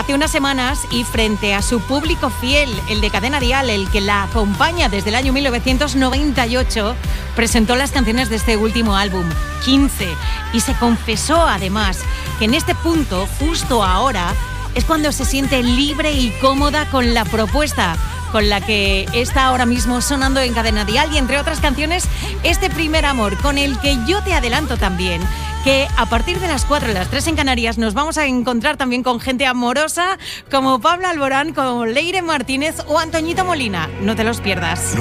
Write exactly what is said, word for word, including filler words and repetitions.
hace unas semanas y frente a su público fiel, el de Cadena Dial, el que la acompaña desde el año mil novecientos noventa y ocho, presentó las canciones de este último álbum, quince, y se confesó además que en este punto, justo ahora, es cuando se siente libre y cómoda con la propuesta con la que está ahora mismo sonando en Cadena Dial, y entre otras canciones, este Primer Amor, con el que yo te adelanto también que a partir de las cuatro, las tres en Canarias, nos vamos a encontrar también con gente amorosa como Pablo Alborán, como Leire Martínez o Antoñito Molina. No te los pierdas.